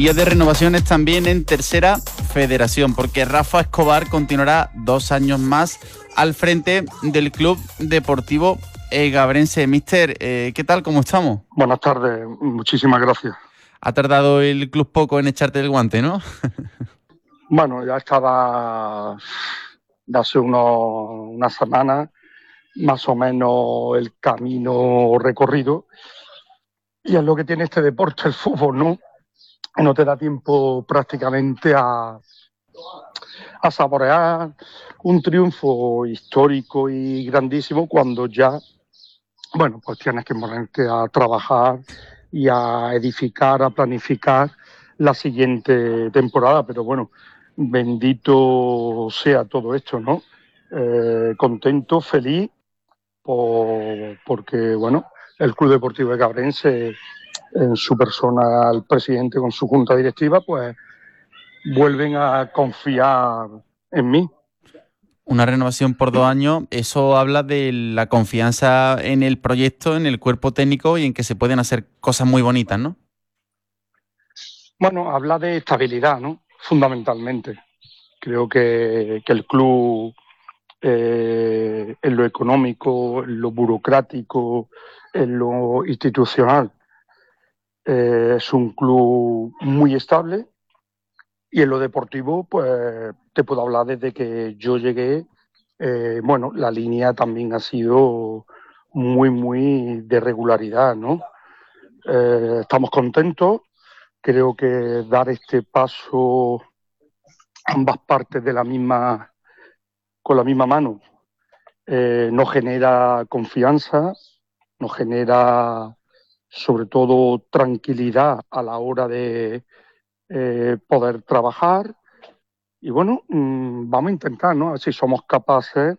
vía de renovaciones también en Tercera Federación, porque Rafa Escobar continuará 2 años más al frente del Club Deportivo Egabrense. Míster, ¿qué tal? ¿Cómo estamos? Buenas tardes, muchísimas gracias. Ha tardado el club poco en echarte el guante, ¿no? Bueno, ya estaba de hace unas semanas más o menos el camino recorrido, y es lo que tiene este deporte, el fútbol, ¿no? No te da tiempo prácticamente a saborear un triunfo histórico y grandísimo cuando ya, bueno, pues tienes que ponerte a trabajar y a edificar, a planificar la siguiente temporada. Pero bueno, bendito sea todo esto, ¿no? Contento, feliz, porque, bueno, el Club Deportivo Egabrense, en su persona, el presidente con su junta directiva, pues vuelven a confiar en mí. Una renovación por 2 años, eso habla de la confianza en el proyecto, en el cuerpo técnico y en que se pueden hacer cosas muy bonitas, ¿no? Bueno, habla de estabilidad, ¿no? Fundamentalmente. Creo que el club, en lo económico, en lo burocrático, en lo institucional, es un club muy estable, y en lo deportivo, pues te puedo hablar desde que yo llegué. Bueno, la línea también ha sido muy de regularidad, ¿no? Estamos contentos. Creo que dar este paso, ambas partes con la misma mano, nos genera confianza, nos genera sobre todo tranquilidad a la hora de poder trabajar. Y bueno, vamos a intentar, ¿no? A ver si somos capaces,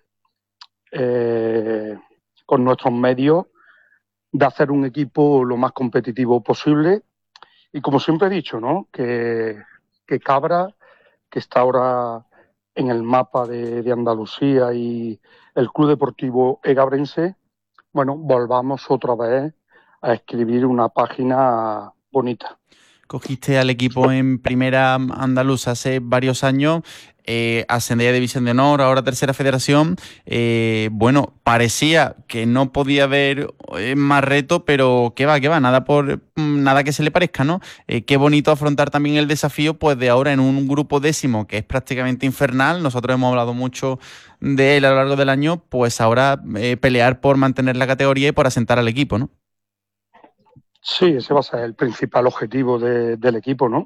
con nuestros medios, de hacer un equipo lo más competitivo posible. Y como siempre he dicho, ¿no? Que Cabra, que está ahora en el mapa de Andalucía, y el Club Deportivo Egabrense, bueno, volvamos otra vez a escribir una página bonita. Cogiste al equipo en primera andaluza hace varios años, ascendía a División de Honor, ahora Tercera Federación. Bueno, parecía que no podía haber más reto, pero qué va, nada que se le parezca, ¿no? Qué bonito afrontar también el desafío, pues de ahora en un grupo décimo que es prácticamente infernal. Nosotros hemos hablado mucho de él a lo largo del año, pues ahora pelear por mantener la categoría y por asentar al equipo, ¿no? Sí, ese va a ser el principal objetivo del equipo, ¿no?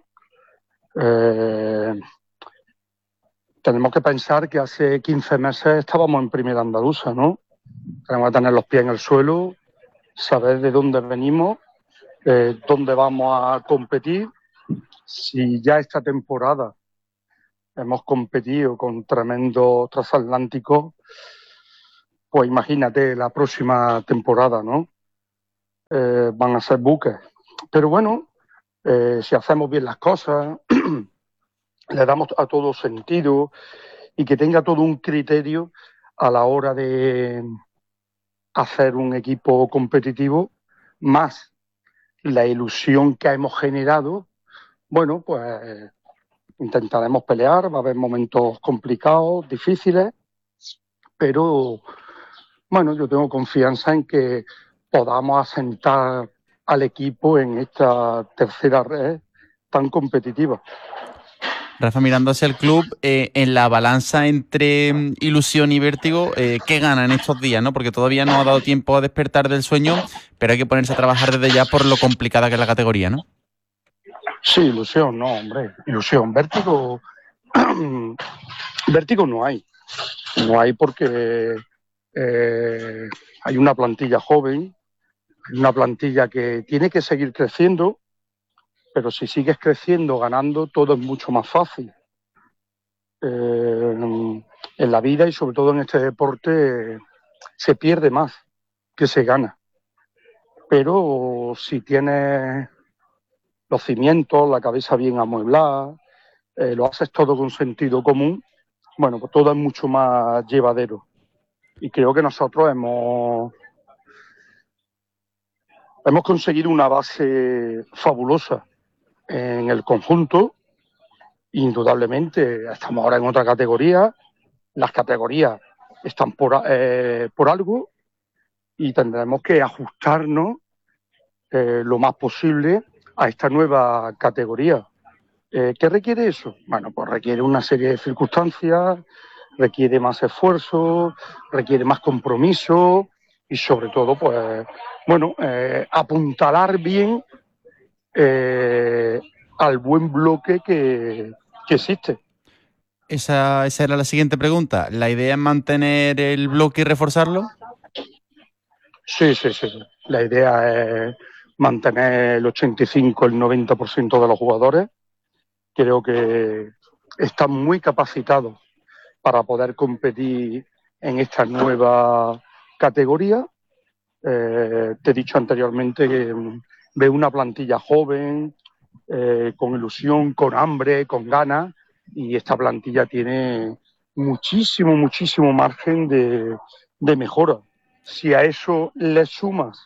Tenemos que pensar que hace 15 meses estábamos en primera andaluza, ¿no? Tenemos que tener los pies en el suelo, saber de dónde venimos, dónde vamos a competir. Si ya esta temporada hemos competido con tremendos transatlánticos, pues imagínate la próxima temporada, ¿no? Van a ser buques. Pero bueno, si hacemos bien las cosas, le damos a todo sentido y que tenga todo un criterio a la hora de hacer un equipo competitivo, más la ilusión que hemos generado, bueno, pues intentaremos pelear. Va a haber momentos complicados, difíciles, pero bueno, yo tengo confianza en que podamos asentar al equipo en esta tercera red tan competitiva. Rafa, mirando hacia el club, en la balanza entre ilusión y vértigo, ¿qué gana en estos días, no? Porque todavía no ha dado tiempo a despertar del sueño, pero hay que ponerse a trabajar desde ya por lo complicada que es la categoría, ¿no? Sí, ilusión, no, hombre, ilusión. Vértigo, vértigo no hay. No hay porque hay una plantilla joven, una plantilla que tiene que seguir creciendo, pero si sigues creciendo, ganando, todo es mucho más fácil. En la vida, y sobre todo en este deporte, se pierde más que se gana. Pero si tienes los cimientos, la cabeza bien amueblada, lo haces todo con sentido común, bueno, pues todo es mucho más llevadero. Y creo que nosotros hemos conseguido una base fabulosa. en el conjunto. Indudablemente, estamos ahora en otra categoría. Las categorías están por algo y tendremos que ajustarnos lo más posible a esta nueva categoría. ¿Qué requiere eso? Bueno, pues requiere una serie de circunstancias, requiere más esfuerzo, requiere más compromiso y sobre todo, pues, bueno, apuntalar bien al buen bloque que existe. Esa era la siguiente pregunta. ¿La idea es mantener el bloque y reforzarlo? Sí. La idea es mantener el 85, el 90% de los jugadores. Creo que están muy capacitados para poder competir en esta nueva categoría. Te he dicho anteriormente que veo una plantilla joven, con ilusión, con hambre, con ganas, y esta plantilla tiene muchísimo margen de mejora. Si a eso le sumas,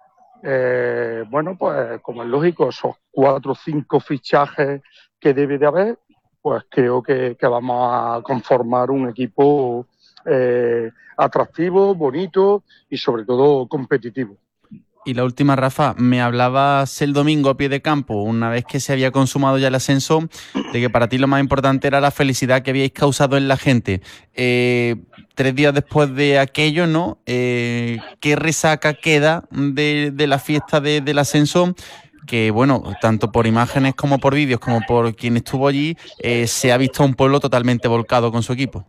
bueno, pues como es lógico, esos 4 o 5 fichajes que debe de haber, pues creo que vamos a conformar un equipo atractivo, bonito y sobre todo competitivo. Y la última, Rafa, me hablabas el domingo a pie de campo, una vez que se había consumado ya el ascenso, de que para ti lo más importante era la felicidad que habíais causado en la gente. 3 días después de aquello, ¿no? ¿Qué resaca queda de la fiesta del ascenso? Que, bueno, tanto por imágenes como por vídeos, como por quien estuvo allí, se ha visto a un pueblo totalmente volcado con su equipo.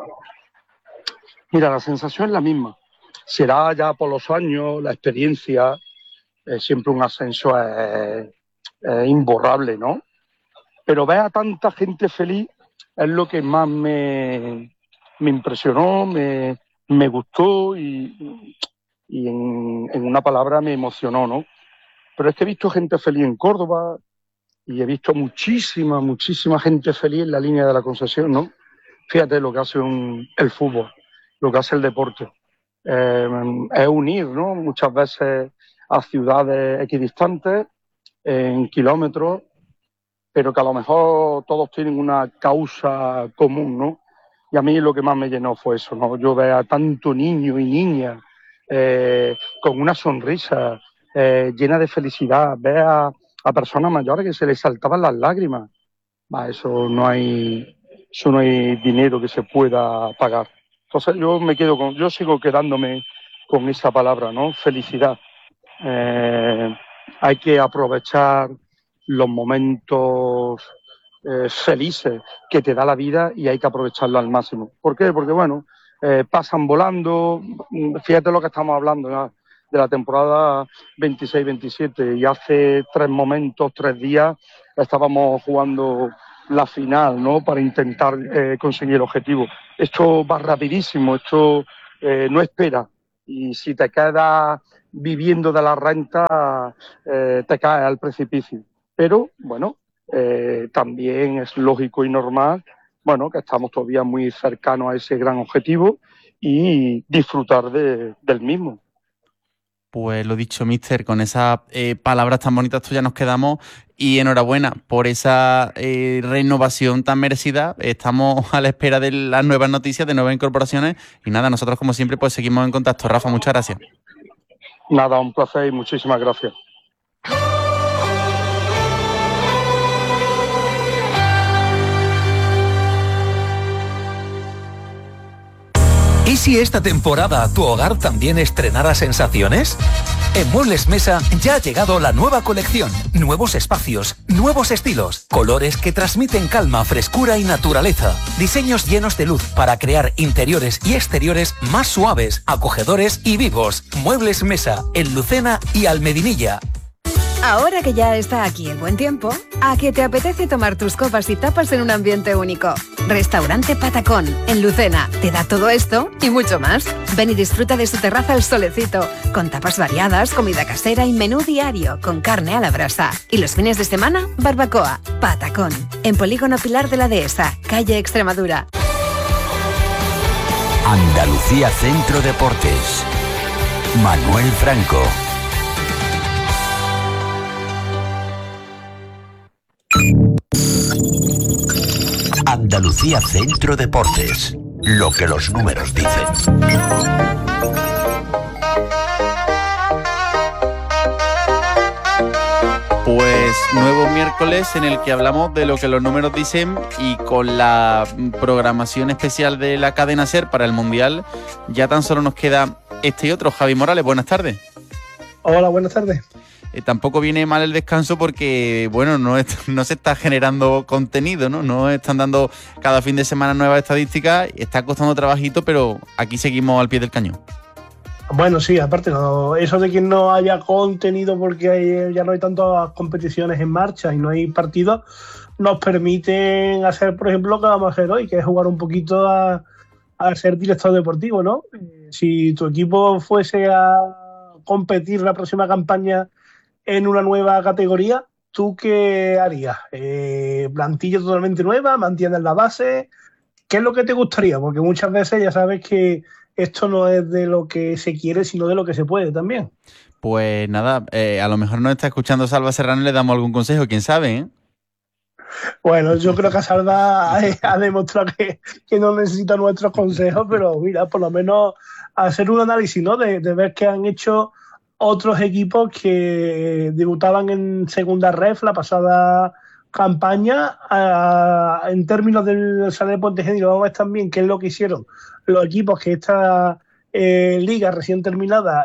Mira, la sensación es la misma. Será ya por los años, la experiencia, siempre un ascenso es imborrable, ¿no? Pero ver a tanta gente feliz es lo que más me impresionó, me gustó y en una palabra me emocionó, ¿no? Pero es que he visto gente feliz en Córdoba y he visto muchísima gente feliz en la línea de la Concesión, ¿no? Fíjate lo que hace el fútbol, lo que hace el deporte. Es unir, ¿no? Muchas veces a ciudades equidistantes, en kilómetros, pero que a lo mejor todos tienen una causa común, ¿no? Y a mí lo que más me llenó fue eso, ¿no? Yo veo a tanto niño y niña con una sonrisa llena de felicidad, ver a personas mayores que se les saltaban las lágrimas. Eso no hay dinero que se pueda pagar. Entonces yo sigo quedándome con esa palabra, ¿no? Felicidad. Hay que aprovechar los momentos felices que te da la vida y hay que aprovecharlo al máximo. ¿Por qué? Porque, bueno, pasan volando. Fíjate lo que estamos hablando ya de la temporada 26-27 y hace 3 días estábamos jugando la final, ¿no? Para intentar conseguir el objetivo. Esto va rapidísimo, esto no espera. Y si te quedas viviendo de la renta, te caes al precipicio. Pero, bueno, también es lógico y normal, bueno, que estamos todavía muy cercanos a ese gran objetivo y disfrutar del mismo. Pues lo dicho, míster, con esas palabras tan bonitas tuyas nos quedamos y enhorabuena por esa renovación tan merecida. Estamos a la espera de las nuevas noticias, de nuevas incorporaciones y nada, nosotros como siempre pues seguimos en contacto. Rafa, muchas gracias. Nada, un placer y muchísimas gracias. ¿Y si esta temporada tu hogar también estrenara sensaciones? En Muebles Mesa ya ha llegado la nueva colección. Nuevos espacios, nuevos estilos, colores que transmiten calma, frescura y naturaleza. Diseños llenos de luz para crear interiores y exteriores más suaves, acogedores y vivos. Muebles Mesa, en Lucena y Almedinilla. Ahora que ya está aquí el buen tiempo, ¿a que te apetece tomar tus copas y tapas en un ambiente único? Restaurante Patacón, en Lucena, te da todo esto y mucho más. Ven y disfruta de su terraza al solecito, con tapas variadas, comida casera y menú diario, con carne a la brasa. Y los fines de semana, barbacoa. Patacón, en Polígono Pilar de la Dehesa, calle Extremadura. Andalucía Centro Deportes. Manuel Franco. Andalucía Centro Deportes. Lo que los números dicen. Pues nuevo miércoles en el que hablamos de lo que los números dicen, y con la programación especial de la cadena SER para el Mundial ya tan solo nos queda este y otro. Javi Morales, buenas tardes. Hola, buenas tardes. Tampoco viene mal el descanso porque, bueno, no se está generando contenido, ¿no? No están dando cada fin de semana nuevas estadísticas, está costando trabajito, pero aquí seguimos al pie del cañón. Bueno, sí, aparte, eso de que no haya contenido porque ya no hay tantas competiciones en marcha y no hay partidos, nos permiten hacer, por ejemplo, lo que vamos a hacer hoy, que es jugar un poquito a ser director deportivo, ¿no? Si tu equipo fuese a competir la próxima campaña en una nueva categoría, ¿tú qué harías? ¿Plantilla totalmente nueva? ¿Mantienes la base? ¿Qué es lo que te gustaría? Porque muchas veces ya sabes que esto no es de lo que se quiere, sino de lo que se puede también. Pues nada, a lo mejor nos está escuchando Salva Serrano y le damos algún consejo, quién sabe, ¿eh? Bueno, yo creo que Salva ha demostrado que no necesita nuestros consejos, pero mira, por lo menos hacer un análisis, ¿no? De ver qué han hecho otros equipos que debutaban en segunda ref la pasada campaña. En términos del Saler Puente Genil, vamos a ver también qué es lo que hicieron los equipos que esta liga recién terminada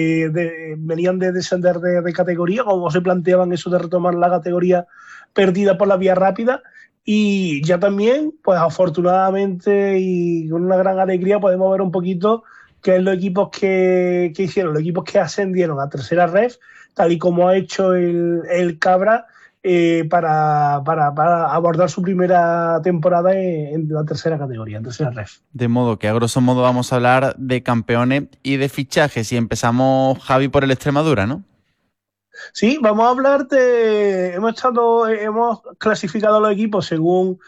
venían de descender de categoría, cómo se planteaban eso de retomar la categoría perdida por la vía rápida. Y ya también, pues afortunadamente y con una gran alegría, podemos ver un poquito qué es los equipos que hicieron, los equipos que ascendieron a tercera ref, tal y como ha hecho el Cabra, para abordar su primera temporada en la tercera categoría, en tercera ref. De modo que a grosso modo vamos a hablar de campeones y de fichajes, y empezamos, Javi, por el Extremadura, ¿no? Sí, vamos a hablar hemos clasificado a los equipos según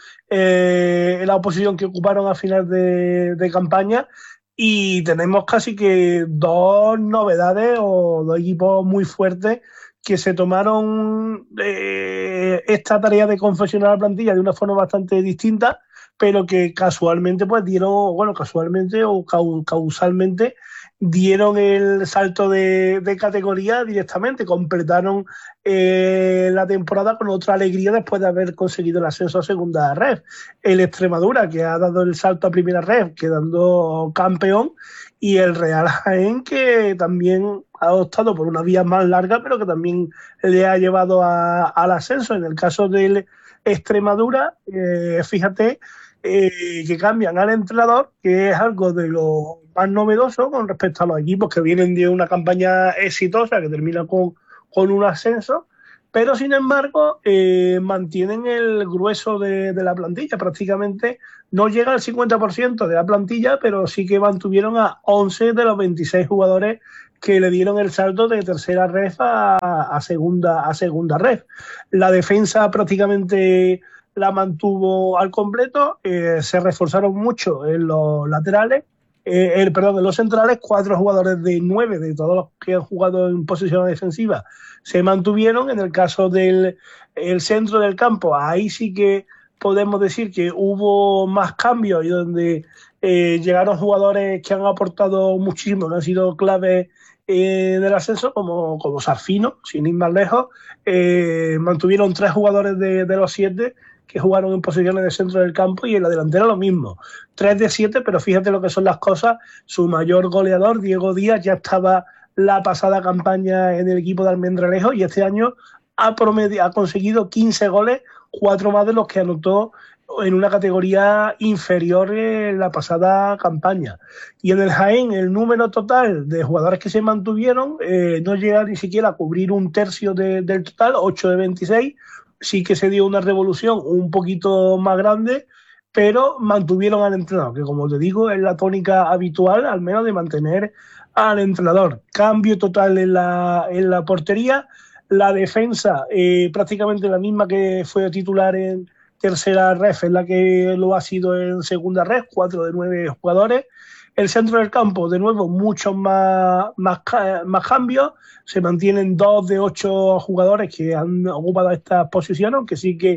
la posición que ocuparon a final de campaña, y tenemos casi que dos novedades o dos equipos muy fuertes que se tomaron esta tarea de confeccionar la plantilla de una forma bastante distinta, pero que casualmente pues casualmente o causalmente dieron el salto de categoría directamente, completaron la temporada con otra alegría después de haber conseguido el ascenso a segunda ref. El Extremadura, que ha dado el salto a primera ref, quedando campeón, y el Real Jaén, que también ha optado por una vía más larga, pero que también le ha llevado al ascenso. En el caso del Extremadura, fíjate que cambian al entrenador, que es algo de lo más novedoso con respecto a los equipos que vienen de una campaña exitosa que termina con un ascenso, pero sin embargo mantienen el grueso de la plantilla. Prácticamente no llega al 50% de la plantilla, pero sí que mantuvieron a 11 de los 26 jugadores que le dieron el salto de tercera ref a segunda ref. La defensa prácticamente la mantuvo al completo, se reforzaron mucho en los laterales, en los centrales. 4 jugadores de 9 de todos los que han jugado en posición defensiva se mantuvieron. En el caso del centro del campo, ahí sí que podemos decir que hubo más cambios, y donde llegaron jugadores que han aportado muchísimo, que han sido clave del ascenso, como Sarfino, sin ir más lejos. Mantuvieron 3 jugadores de los 7 que jugaron en posiciones de centro del campo, y en la delantera lo mismo, 3 de 7, pero fíjate lo que son las cosas. Su mayor goleador, Diego Díaz, ya estaba la pasada campaña en el equipo de Almendralejo, y este año ha conseguido 15 goles, 4 más de los que anotó en una categoría inferior en la pasada campaña. Y en el Jaén, el número total de jugadores que se mantuvieron no llega ni siquiera a cubrir un tercio del total, 8 de 26, sí que se dio una revolución un poquito más grande, pero mantuvieron al entrenador, que como te digo es la tónica habitual, al menos de mantener al entrenador. Cambio total en la portería. La defensa, prácticamente la misma que fue titular en tercera ref, es la que lo ha sido en segunda ref, 4 de 9 jugadores. El centro del campo, de nuevo, muchos más cambios. Se mantienen 2 de 8 jugadores que han ocupado estas posiciones, aunque sí que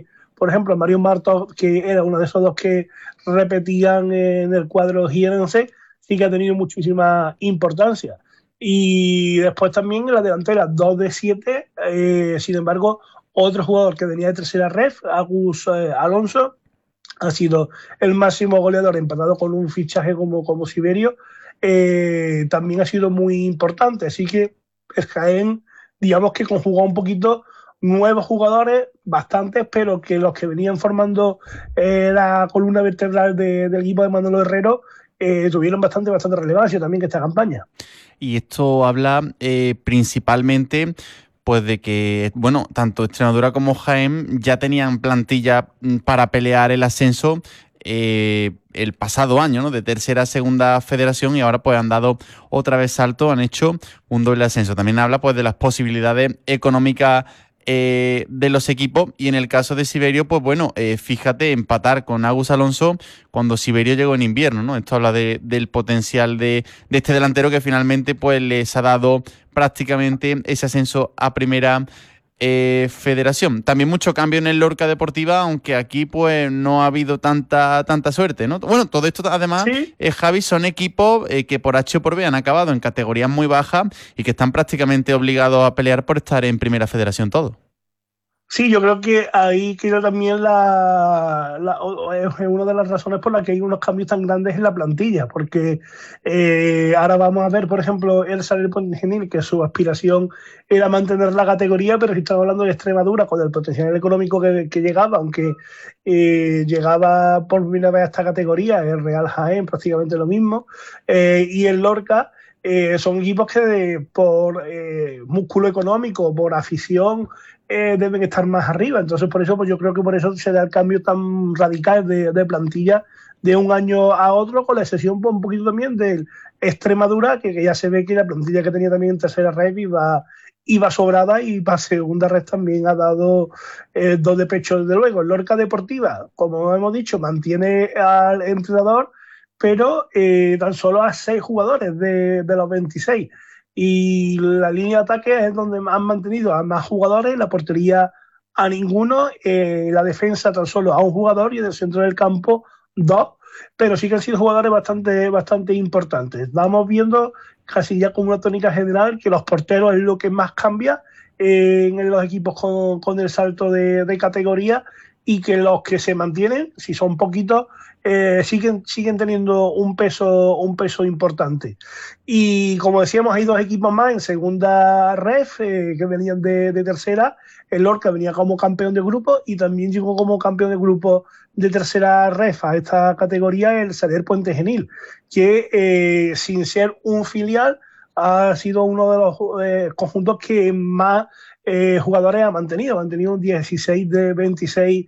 por ejemplo, Mario Martos, que era uno de esos dos que repetían en el cuadro jienense, sí que ha tenido muchísima importancia. Y después también en la delantera, 2 de 7, sin embargo, otro jugador que venía de tercera ref, Agus Alonso, ha sido el máximo goleador, empatado con un fichaje como Siberio, también ha sido muy importante. Así que el Jaén, digamos que conjugó un poquito nuevos jugadores, bastantes, pero que los que venían formando la columna vertebral del equipo de Manolo Herrero tuvieron bastante relevancia también en esta campaña. Y esto habla principalmente pues de que, bueno, tanto Extremadura como Jaén ya tenían plantilla para pelear el ascenso el pasado año, ¿no? De tercera a segunda federación, y ahora pues han dado otra vez salto, han hecho un doble ascenso. También habla pues de las posibilidades económicas de los equipos, y en el caso de Siberio, pues bueno, fíjate, empatar con Agus Alonso cuando Siberio llegó en invierno, ¿no? Esto habla del potencial de este delantero, que finalmente pues les ha dado prácticamente ese ascenso a primera federación. También mucho cambio en el Lorca Deportiva, aunque aquí pues no ha habido tanta suerte, ¿no? Bueno, todo esto además, ¿sí? Javi, son equipos que por H o por B han acabado en categorías muy bajas y que están prácticamente obligados a pelear por estar en primera federación todo. Sí, yo creo que ahí queda también es una de las razones por las que hay unos cambios tan grandes en la plantilla, porque ahora vamos a ver, por ejemplo, el Saler Puente Genil, que su aspiración era mantener la categoría, pero si estamos hablando de Extremadura, con el potencial económico que llegaba, aunque llegaba por primera vez a esta categoría, el Real Jaén prácticamente lo mismo, y el Lorca, son equipos que por músculo económico, por afición, deben estar más arriba. Entonces, por eso, pues yo creo que por eso se da el cambio tan radical de plantilla de un año a otro, con la excepción pues, un poquito también del Extremadura, que ya se ve que la plantilla que tenía también en tercera red iba sobrada, y para segunda red también ha dado dos de pecho, desde luego. El Lorca Deportiva, como hemos dicho, mantiene al entrenador, pero tan solo a 6 jugadores de los 26. Y la línea de ataque es donde han mantenido a más jugadores, la portería a ninguno, la defensa tan solo a un jugador, y en el centro del campo 2, pero sí que han sido jugadores bastante importantes. Vamos viendo casi ya como una tónica general que los porteros es lo que más cambia en los equipos con el salto de categoría, y que los que se mantienen, si son poquitos, siguen teniendo un peso importante. Y como decíamos, hay 2 equipos más en segunda ref que venían de tercera. El Lorca venía como campeón de grupo, y también llegó como campeón de grupo de tercera ref a esta categoría el Saler Puente Genil, que sin ser un filial ha sido uno de los conjuntos que más jugadores ha mantenido 16 de 26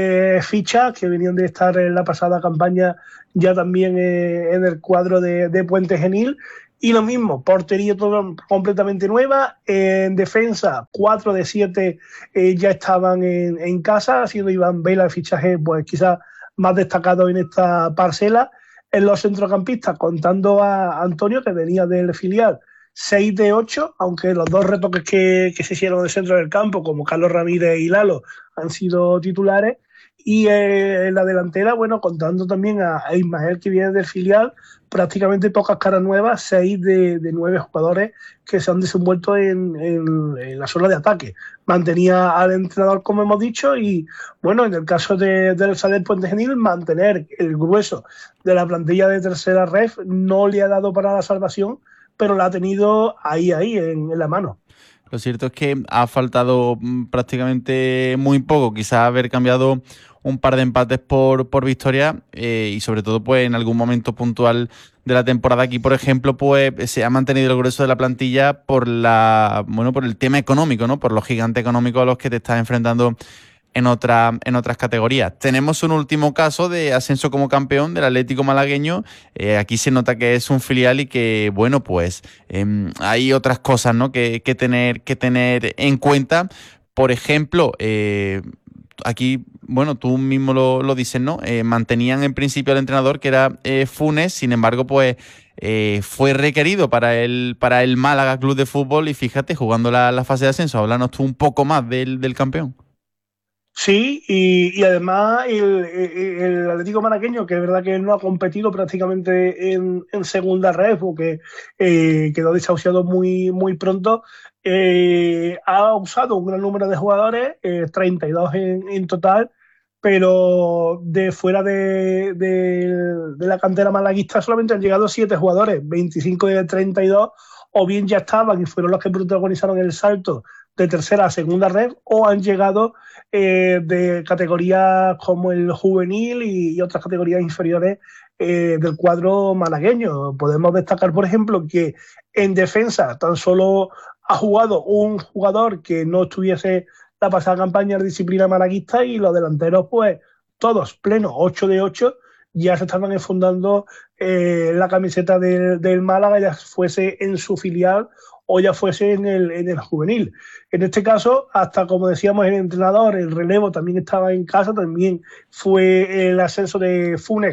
fichas que venían de estar en la pasada campaña ya también en el cuadro de Puente Genil. Y lo mismo, portería todo completamente nueva. En defensa, 4 de 7 ya estaban en casa, siendo Iván Vela el fichaje pues quizás más destacado en esta parcela. En los centrocampistas, contando a Antonio, que venía del filial, 6 de 8, aunque los 2 retoques que se hicieron en el centro del campo, como Carlos Ramírez y Lalo, han sido titulares. Y en la delantera, bueno, contando también a Ismael, que viene del filial, prácticamente pocas caras nuevas, 6 de 9 jugadores que se han desenvuelto en la zona de ataque. Mantenía al entrenador, como hemos dicho, y bueno, en el caso del Saler Puente Genil, mantener el grueso de la plantilla de tercera ref no le ha dado para la salvación, pero la ha tenido ahí en la mano. Lo cierto es que ha faltado prácticamente muy poco, quizás haber cambiado un par de empates por victoria, y sobre todo pues en algún momento puntual de la temporada. Aquí, por ejemplo, pues se ha mantenido el grueso de la plantilla por el tema económico, ¿no? Por los gigantes económicos a los que te estás enfrentando en otras categorías. Tenemos un último caso de ascenso como campeón del Atlético malagueño. Aquí se nota que es un filial y que, bueno, pues hay otras cosas, ¿no? que tener en cuenta. Por ejemplo, aquí, bueno, tú mismo lo dices, ¿no? Mantenían en principio al entrenador, que era Funes. Sin embargo, pues fue requerido para el Málaga Club de Fútbol, y fíjate, jugando la fase de ascenso. Háblanos tú un poco más del campeón. Sí, y además el Atlético Malagueño, que es verdad que no ha competido prácticamente en segunda red, porque quedó desahuciado muy pronto, ha usado un gran número de jugadores, 32 en total, pero de fuera de la cantera malaguista solamente han llegado 7 jugadores, 25 de 32, o bien ya estaban y fueron los que protagonizaron el salto de tercera a segunda red, o han llegado de categorías como el juvenil y otras categorías inferiores del cuadro malagueño. Podemos destacar, por ejemplo, que en defensa tan solo ha jugado un jugador que no estuviese la pasada campaña de disciplina malaguista, y los delanteros, pues todos plenos, 8 de 8, ya se estaban enfundando la camiseta del Málaga, ya fuese en su filial o ya fuese en el juvenil. En este caso, hasta como decíamos, el entrenador, el relevo también estaba en casa, también fue el ascenso de Funes,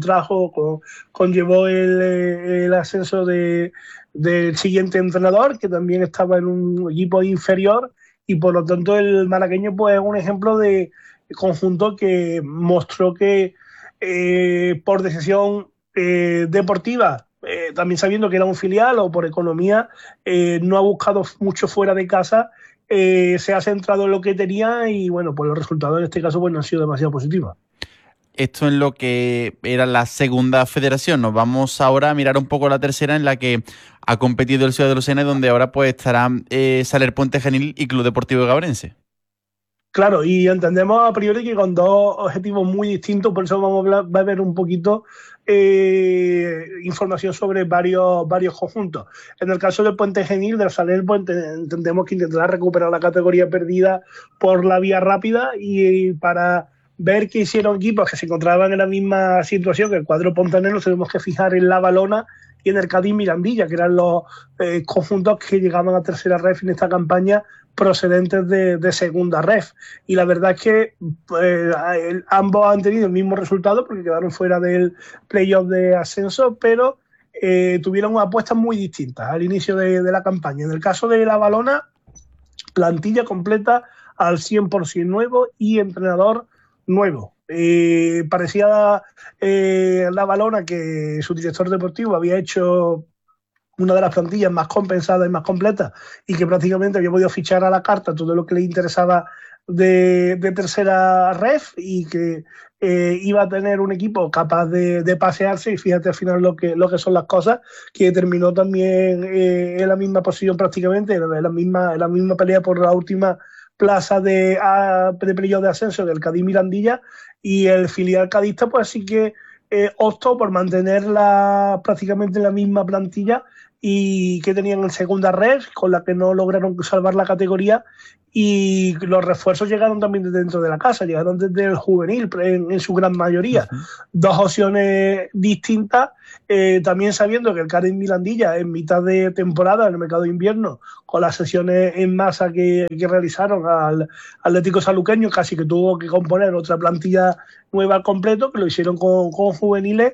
conllevó el ascenso del siguiente entrenador, que también estaba en un equipo inferior, y por lo tanto el malagueño pues es un ejemplo de conjunto que mostró que por decisión deportiva, también sabiendo que era un filial, o por economía, no ha buscado mucho fuera de casa, se ha centrado en lo que tenía, y bueno, pues los resultados en este caso pues no han sido demasiado positivos. Esto en lo que era la segunda federación. Nos vamos ahora a mirar un poco la tercera, en la que ha competido el Ciudad de Lucena, y donde ahora pues estarán Saler Puente Genil y Club Deportivo Gabrense. Claro, y entendemos a priori que con dos objetivos muy distintos, por eso va a haber un poquito información sobre varios conjuntos. En el caso del Puente Genil, del Saler, pues entendemos que intentará recuperar la categoría perdida por la vía rápida, y para ver qué hicieron equipos que se encontraban en la misma situación que el cuadro pontanero, tenemos que fijar en la Valona y en el Cádiz Mirandilla, que eran los conjuntos que llegaban a tercera ref en esta campaña, procedentes de segunda ref. Y la verdad es que ambos han tenido el mismo resultado, porque quedaron fuera del playoff de ascenso, pero tuvieron apuestas muy distintas al inicio de la campaña. En el caso de la Valona, plantilla completa al 100% nuevo y entrenador nuevo. Parecía la Valona que su director deportivo había hecho una de las plantillas más compensadas y más completas, y que prácticamente había podido fichar a la carta todo lo que le interesaba de tercera ref, y que iba a tener un equipo capaz de pasearse, y fíjate al final lo que son las cosas, que terminó también en la misma posición prácticamente, en la misma pelea por la última plaza de playoff de ascenso del Cádiz Mirandilla, y el filial cadista pues sí que optó por mantener prácticamente la misma plantilla y que tenían en segunda red, con la que no lograron salvar la categoría, y los refuerzos llegaron también desde dentro de la casa, llegaron desde el juvenil en su gran mayoría. Uh-huh. Dos opciones distintas, también sabiendo que el Cádiz Mirandilla en mitad de temporada, en el mercado de invierno, con las sesiones en masa que realizaron al Atlético Saluqueño, casi que tuvo que componer otra plantilla nueva al completo, que lo hicieron con juveniles,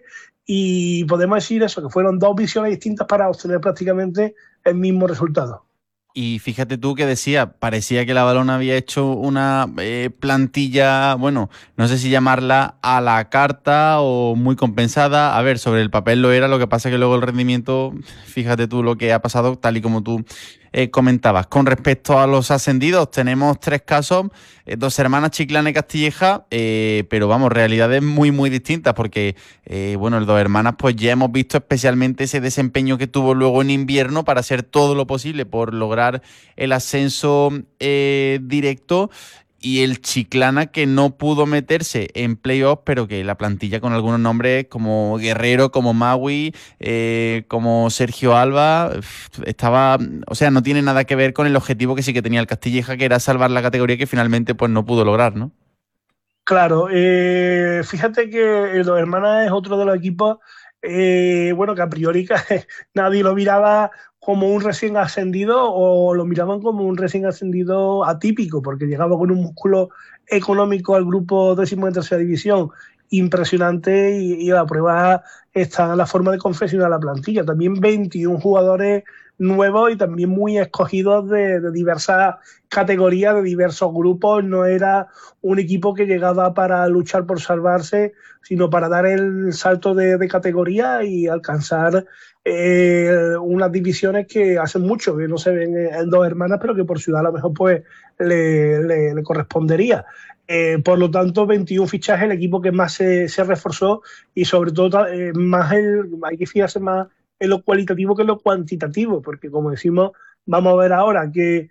y podemos decir eso, que fueron dos visiones distintas para obtener prácticamente el mismo resultado. Y fíjate tú que parecía que la Valona había hecho una plantilla, bueno, no sé si llamarla a la carta o muy compensada. A ver, sobre el papel lo era, lo que pasa que luego el rendimiento, fíjate tú lo que ha pasado, tal y como tú comentabas. Con respecto a los ascendidos, tenemos 3 casos, 2 hermanas, Chiclana y Castilleja, pero vamos, realidades muy distintas, porque bueno, el 2 hermanas pues ya hemos visto especialmente ese desempeño que tuvo luego en invierno para hacer todo lo posible por lograr el ascenso directo, y el Chiclana, que no pudo meterse en playoff, pero que la plantilla con algunos nombres como Guerrero, como Maui, como Sergio Alba, estaba, o sea, no tiene nada que ver con el objetivo que sí que tenía el Castilleja, que era salvar la categoría, que finalmente pues no pudo lograr, ¿no? Claro, fíjate que Los Hermanas es otro de los equipos, bueno, que a priori nadie lo miraba como un recién ascendido, o lo miraban como un recién ascendido atípico, porque llegaba con un músculo económico al grupo 10º de tercera división impresionante, y la prueba está en la forma de confeccionar la plantilla. También 21 jugadores nuevos y también muy escogidos de diversas categorías, de diversos grupos. No era un equipo que llegaba para luchar por salvarse, sino para dar el salto de categoría y alcanzar unas divisiones que hacen mucho que no se ven en Dos Hermanas, pero que por ciudad a lo mejor pues le correspondería. Por lo tanto, 21 fichajes, el equipo que más se reforzó, y sobre todo hay que fijarse más en lo cualitativo que en lo cuantitativo, porque como decimos, vamos a ver ahora que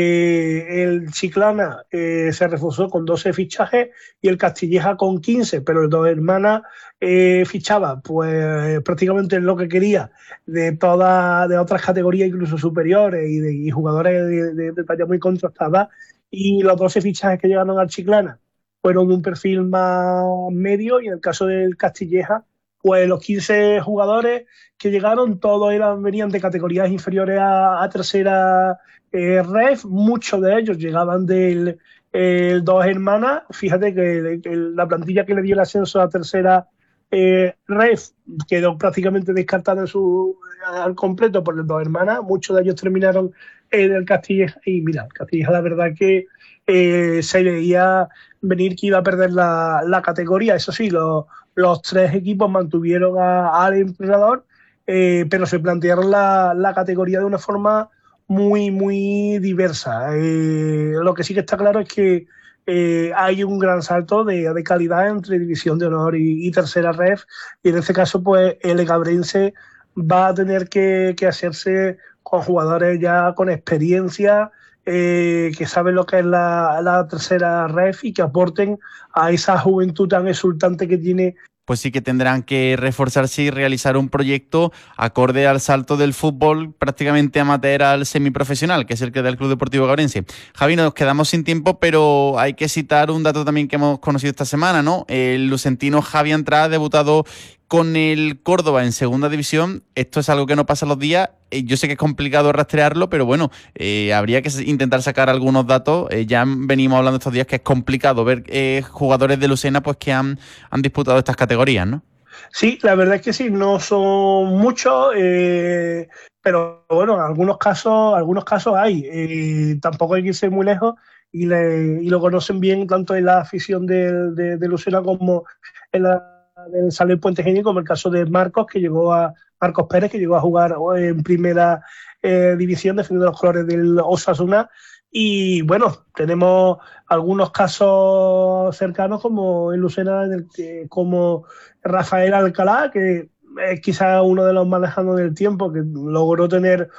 el Chiclana se reforzó con 12 fichajes y el Castilleja con 15, pero el Dos Hermanas fichaba pues prácticamente lo que quería de otras categorías incluso superiores y jugadores de talla muy contrastada, y los 12 fichajes que llegaron al Chiclana fueron de un perfil más medio, y en el caso del Castilleja pues los 15 jugadores que llegaron todos venían de categorías inferiores a tercera ref. Muchos de ellos llegaban del Dos Hermanas. Fíjate que la plantilla que le dio el ascenso a tercera ref quedó prácticamente descartada al completo por el Dos Hermanas. Muchos de ellos terminaron en el Castilleja, y mira, el Castilleja la verdad que se veía venir que iba a perder la categoría. Eso sí, los tres equipos mantuvieron al entrenador, pero se plantearon la categoría de una forma muy, muy diversa. Lo que sí que está claro es que hay un gran salto de calidad entre División de Honor y Tercera Ref, y en este caso pues el Egabrense va a tener que hacerse con jugadores ya con experiencia, que saben lo que es la tercera ref y que aporten a esa juventud tan exultante que tiene. Pues sí que tendrán que reforzarse y realizar un proyecto acorde al salto del fútbol prácticamente amateur al semiprofesional, que es el que da el Club Deportivo Egabrense. Javi, nos quedamos sin tiempo, pero hay que citar un dato también que hemos conocido esta semana, ¿no? El lucentino Javi Andrade ha debutado con el Córdoba en segunda división. Esto es algo que no pasa los días. Yo sé que es complicado rastrearlo, pero bueno, habría que intentar sacar algunos datos. Ya venimos hablando estos días que es complicado ver jugadores de Lucena pues que han disputado estas categorías, ¿no? Sí, la verdad es que sí, no son muchos, pero bueno, algunos casos hay. Tampoco hay que irse muy lejos, y lo conocen bien tanto en la afición de Lucena como en la del Salé Puente Genil, como el caso de Marcos Pérez, que llegó a jugar en primera división defendiendo los colores del Osasuna. Y bueno, tenemos algunos casos cercanos como en Lucena, como Rafael Alcalá, que es quizá uno de los más lejanos del tiempo, que logró tener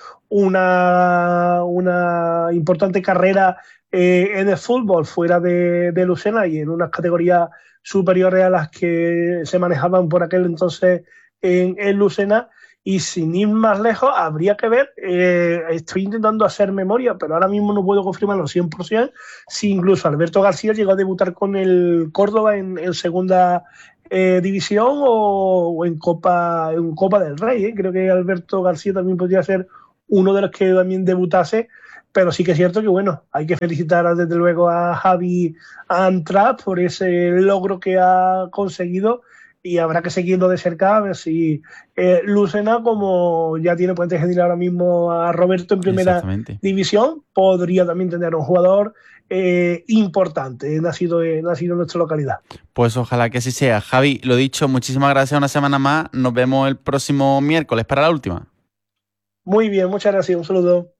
una importante carrera en el fútbol fuera de Lucena y en unas categorías superiores a las que se manejaban por aquel entonces en Lucena. Y sin ir más lejos, habría que ver, estoy intentando hacer memoria, pero ahora mismo no puedo confirmarlo 100%, si incluso Alberto García llegó a debutar con el Córdoba en segunda división o en Copa del Rey. Creo que Alberto García también podría ser uno de los que también debutase. Pero sí que es cierto que, bueno, hay que felicitar desde luego a Javi Andrade por ese logro que ha conseguido, y habrá que seguirlo de cerca a ver si Lucena, como ya tiene Puente Genil ahora mismo a Roberto en primera división, podría también tener un jugador importante, nacido en nuestra localidad. Pues ojalá que así sea. Javi, lo dicho, muchísimas gracias una semana más. Nos vemos el próximo miércoles para la última. Muy bien, muchas gracias. Un saludo.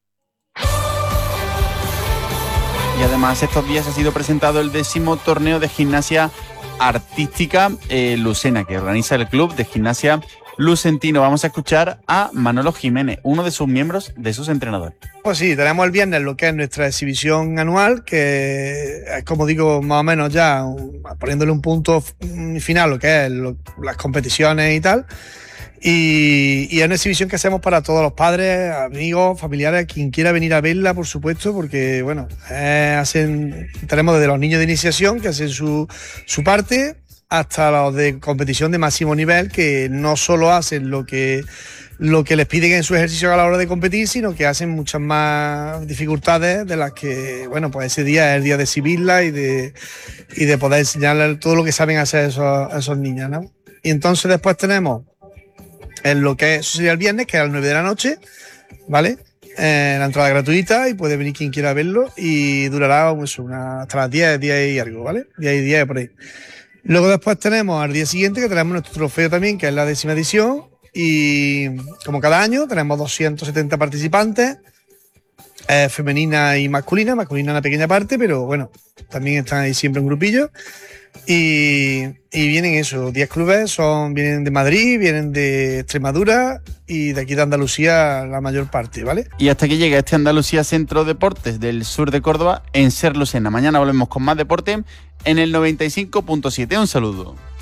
Y además estos días ha sido presentado el 10º torneo de gimnasia artística Lucena, que organiza el club de gimnasia lucentino. Vamos a escuchar a Manolo Jiménez, uno de sus miembros, de sus entrenadores. Pues sí, tenemos el viernes lo que es nuestra exhibición anual, que es, como digo, más o menos ya poniéndole un punto final lo que es las competiciones y tal. Y es una exhibición que hacemos para todos los padres, amigos, familiares, quien quiera venir a verla, por supuesto, porque bueno, tenemos desde los niños de iniciación que hacen su parte, hasta los de competición de máximo nivel, que no solo hacen lo que les piden en su ejercicio a la hora de competir, sino que hacen muchas más dificultades de las que, bueno, pues ese día es el día de exhibirla y de poder enseñarles todo lo que saben hacer esos niños, ¿no? Y entonces después tenemos en lo que eso sería el viernes, que es a las 9 de la noche, ¿vale? La entrada gratuita y puede venir quien quiera verlo y durará hasta las 10 y algo, ¿vale? 10 por ahí. Luego después tenemos al día siguiente que tenemos nuestro trofeo también, que es la 10ª edición, y como cada año tenemos 270 participantes, femenina y masculina una pequeña parte, pero bueno, también están ahí siempre en grupillos. Y vienen 10 clubes, vienen de Madrid, vienen de Extremadura y de aquí de Andalucía la mayor parte, ¿vale? Y hasta que llega este Andalucía Centro Deportes del sur de Córdoba en Ser Lucena. Mañana volvemos con más deporte en el 95.7. Un saludo.